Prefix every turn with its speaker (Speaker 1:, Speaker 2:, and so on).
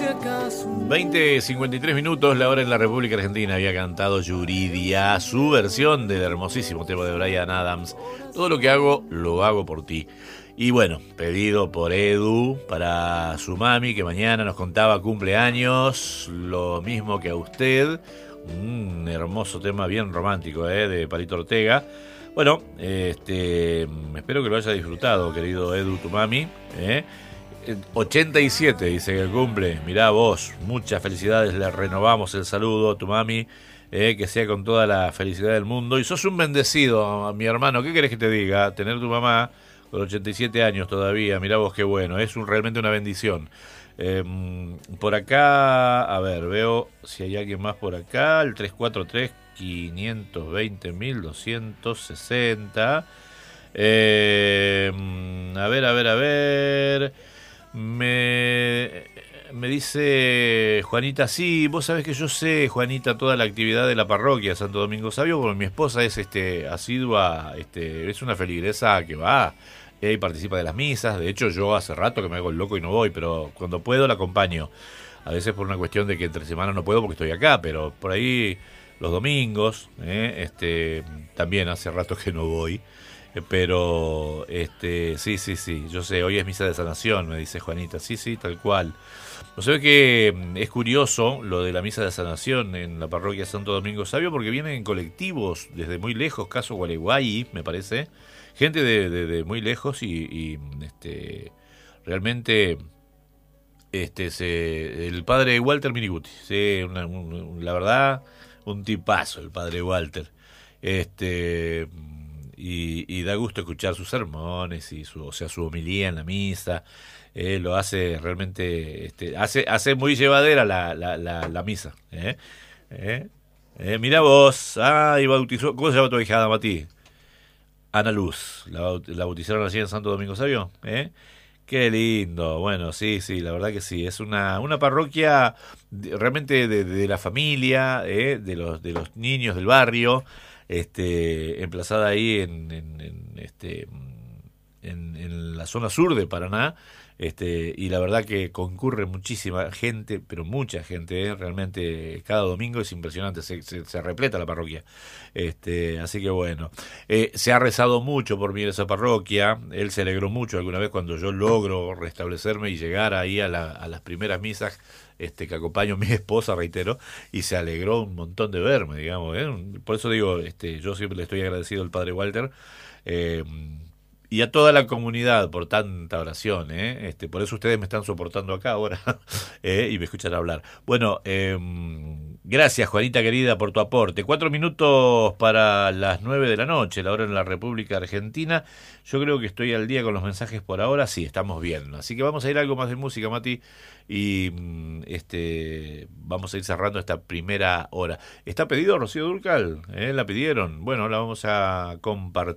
Speaker 1: 20:53 minutos, la hora en la República Argentina. Había cantado Yuridia, su versión del hermosísimo tema de Bryan Adams. Todo lo que hago, lo hago por ti. Y bueno, pedido por Edu para su mami, que mañana nos contaba cumpleaños, lo mismo que a usted. Un hermoso tema bien romántico, de Palito Ortega. Bueno, espero que lo haya disfrutado, querido Edu, tu mami. 87 dice que cumple. Mirá vos, muchas felicidades. Le renovamos el saludo a tu mami, que sea con toda la felicidad del mundo. Y sos un bendecido, mi hermano. ¿Qué querés que te diga? Tener tu mamá con 87 años todavía. Mirá vos qué bueno. Es realmente una bendición. Por acá, a ver, veo si hay alguien más por acá. El 343-520-1260. A ver. Me dice Juanita, sí, vos sabés que yo sé, Juanita, toda la actividad de la parroquia Santo Domingo Sabio, porque mi esposa es asidua, es una feligresa que va y participa de las misas. De hecho, yo hace rato que me hago el loco y no voy, pero cuando puedo la acompaño. A veces por una cuestión de que entre semana no puedo porque estoy acá, pero por ahí los domingos, también hace rato que no voy. Pero sí, yo sé, hoy es misa de sanación, me dice Juanita. Sí, tal cual. O sea que es curioso lo de la misa de sanación en la parroquia Santo Domingo Sabio, porque vienen colectivos desde muy lejos, caso Gualeguay, me parece, gente de muy lejos y realmente el padre Walter Miniguti, sí, la verdad, un tipazo el padre Walter. Y da gusto escuchar sus sermones y su homilía en la misa. Lo hace realmente, hace muy llevadera la misa. Mirá vos, y bautizó, ¿cómo se llama tu hijada, Mati? Ana Luz, la bautizaron así en Santo Domingo Sabio. Qué lindo. Bueno, sí, la verdad que sí. Es una parroquia realmente de la familia, de los niños del barrio. Emplazada ahí en la zona sur de Paraná, y la verdad que concurre muchísima gente, pero mucha gente, realmente cada domingo es impresionante, se repleta la parroquia. Así que bueno, se ha rezado mucho por mí en esa parroquia. Él se alegró mucho alguna vez cuando yo logro restablecerme y llegar ahí a las primeras misas, que acompaño a mi esposa, reitero, y se alegró un montón de verme, digamos. Por eso digo, yo siempre le estoy agradecido al padre Walter, y a toda la comunidad por tanta oración. Por eso ustedes me están soportando acá ahora, y me escuchan hablar. Bueno, gracias, Juanita querida, por tu aporte. 4 minutos para las 9 de la noche, la hora en la República Argentina. Yo creo que estoy al día con los mensajes por ahora. Sí, estamos bien. Así que vamos a ir a algo más de música, Mati, y vamos a ir cerrando esta primera hora. ¿Está pedido Rocío Dúrcal? ¿La pidieron? Bueno, la vamos a compartir.